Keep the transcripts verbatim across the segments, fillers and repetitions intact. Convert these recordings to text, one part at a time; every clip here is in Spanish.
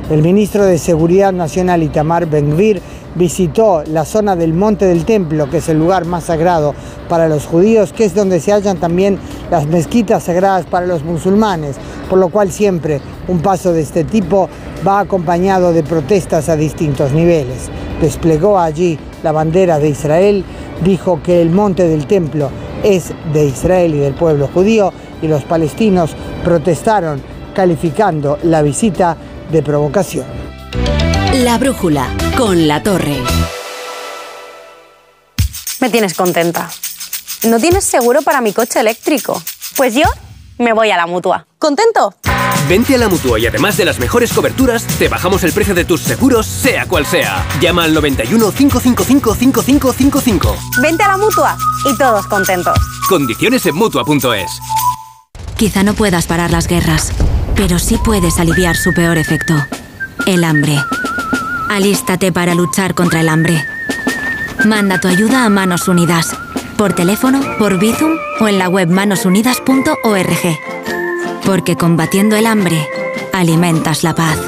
El ministro de Seguridad Nacional, Itamar Ben-Gvir, visitó la zona del Monte del Templo, que es el lugar más sagrado para los judíos, que es donde se hallan también las mezquitas sagradas para los musulmanes, por lo cual siempre un paso de este tipo va acompañado de protestas a distintos niveles. Desplegó allí la bandera de Israel, dijo que el Monte del Templo es de Israel y del pueblo judío, y los palestinos protestaron calificando la visita de provocación. La brújula con La Torre. Me tienes contenta. ¿No tienes seguro para mi coche eléctrico? Pues yo me voy a la Mutua. ¿Contento? Vente a la Mutua y además de las mejores coberturas, te bajamos el precio de tus seguros, sea cual sea. Llama al noventa y uno, cinco cinco cinco, cinco cinco cinco cinco. Vente a la Mutua y todos contentos. Condiciones en Mutua punto es. Quizá no puedas parar las guerras, pero sí puedes aliviar su peor efecto, el hambre. Alístate para luchar contra el hambre. Manda tu ayuda a Manos Unidas, por teléfono, por Bizum o en la web manos unidas punto org. Porque combatiendo el hambre, alimentas la paz.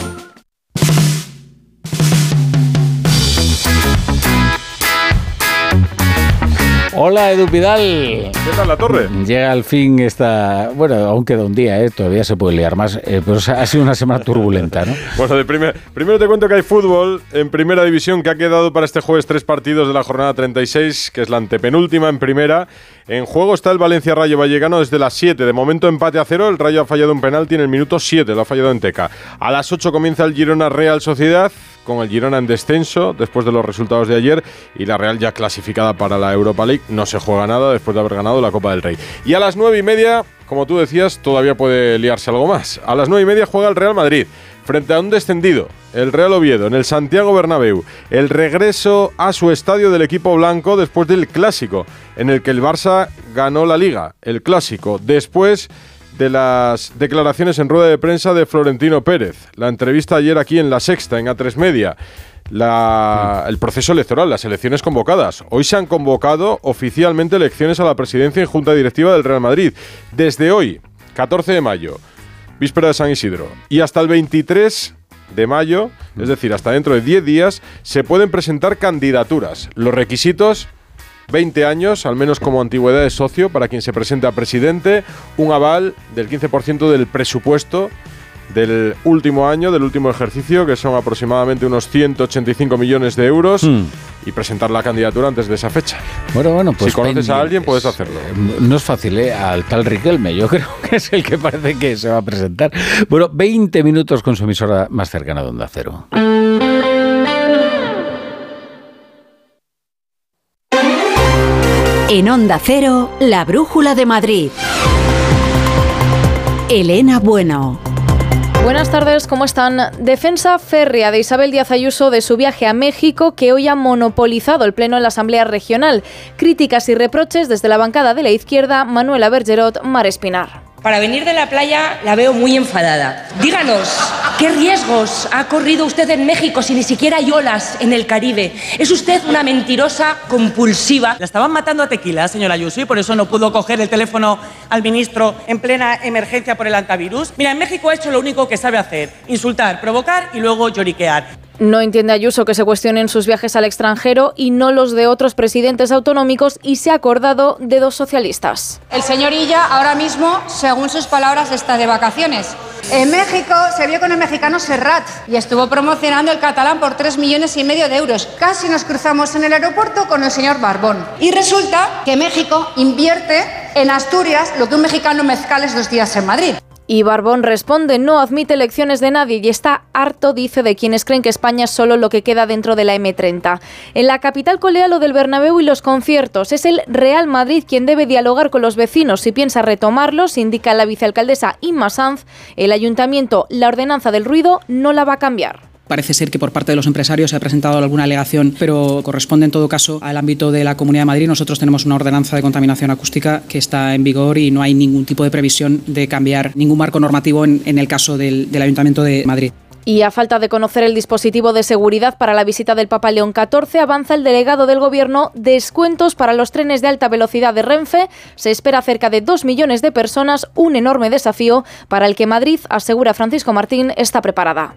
Hola, Edu Pidal. ¿Qué tal, La Torre? Llega al fin esta... Bueno, aún queda un día, ¿eh? Todavía se puede liar más, eh, pero ha sido una semana turbulenta, ¿no? Bueno, de primer, primero te cuento que hay fútbol en Primera División, que ha quedado para este jueves tres partidos de la jornada treinta y seis, que es la antepenúltima en Primera. En juego está el Valencia Rayo Vallecano desde las siete. De momento empate a cero. El Rayo ha fallado un penalti en el minuto siete, lo ha fallado en Teca. A las ocho comienza el Girona Real Sociedad, con el Girona en descenso después de los resultados de ayer, y la Real ya clasificada para la Europa League. No se juega nada después de haber ganado la Copa del Rey. Y a las nueve y media, como tú decías, todavía puede liarse algo más. A las nueve y media juega el Real Madrid frente a un descendido, el Real Oviedo, en el Santiago Bernabéu. El regreso a su estadio del equipo blanco después del Clásico, en el que el Barça ganó la Liga, el Clásico, después de las declaraciones en rueda de prensa de Florentino Pérez. La entrevista ayer aquí en La Sexta, en A tres Media. La, el proceso electoral, las elecciones convocadas. Hoy se han convocado oficialmente elecciones a la presidencia y junta directiva del Real Madrid. Desde hoy, catorce de mayo, víspera de San Isidro, y hasta el veintitrés de mayo, es decir, hasta dentro de diez días, se pueden presentar candidaturas. Los requisitos: veinte años, al menos como antigüedad de socio para quien se presente a presidente, un aval del quince por ciento del presupuesto del último año, del último ejercicio, que son aproximadamente unos ciento ochenta y cinco millones de euros, mm. y presentar la candidatura antes de esa fecha. Bueno, bueno, pues si conoces pendientes a alguien, puedes hacerlo. No es fácil, ¿eh? Al tal Riquelme, yo creo que es el que parece que se va a presentar. Bueno, veinte minutos con su emisora más cercana de Onda Cero. En Onda Cero, la Brújula de Madrid. Elena Bueno. Buenas tardes, ¿cómo están? Defensa férrea de Isabel Díaz Ayuso de su viaje a México, que hoy ha monopolizado el pleno en la Asamblea Regional. Críticas y reproches desde la bancada de la izquierda, Manuela Bergerot, Mar Espinar. Para venir de la playa la veo muy enfadada. Díganos, ¿qué riesgos ha corrido usted en México si ni siquiera hay olas en el Caribe? Es usted una mentirosa compulsiva. La estaban matando a tequila, señora Ayuso, y por eso no pudo coger el teléfono al ministro en plena emergencia por el antivirus. Mira, en México ha hecho lo único que sabe hacer: insultar, provocar y luego lloriquear. No entiende Ayuso que se cuestionen sus viajes al extranjero y no los de otros presidentes autonómicos, y se ha acordado de dos socialistas. El señor Illa ahora mismo, según sus palabras, está de vacaciones. En México se vio con el mexicano Serrat y estuvo promocionando el catalán por tres millones y medio de euros. Casi nos cruzamos en el aeropuerto con el señor Barbón. Y resulta que México invierte en Asturias lo que un mexicano mezcales dos días en Madrid. Y Barbón responde: no admite elecciones de nadie y está harto, dice, de quienes creen que España es solo lo que queda dentro de la eme treinta. En la capital colea lo del Bernabéu y los conciertos. Es el Real Madrid quien debe dialogar con los vecinos si piensa retomarlos, indica la vicealcaldesa Inma Sanz. El ayuntamiento, la ordenanza del ruido, no la va a cambiar. Parece ser que por parte de los empresarios se ha presentado alguna alegación, pero corresponde en todo caso al ámbito de la Comunidad de Madrid. Nosotros tenemos una ordenanza de contaminación acústica que está en vigor y no hay ningún tipo de previsión de cambiar ningún marco normativo en, en el caso del, del Ayuntamiento de Madrid. Y a falta de conocer el dispositivo de seguridad para la visita del Papa León catorce, avanza el delegado del Gobierno descuentos para los trenes de alta velocidad de Renfe. Se espera cerca de dos millones de personas, un enorme desafío para el que Madrid, asegura Francisco Martín, está preparada.